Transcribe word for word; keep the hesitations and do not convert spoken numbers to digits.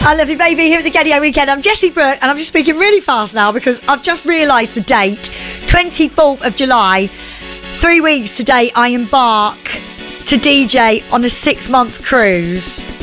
I love you, baby, here at the Gaydio Weekend. I'm Jessie Brooke, and I'm just speaking really fast now because I've just realised the date, twenty-fourth of July. Three weeks today, I embark to D J on a six-month cruise.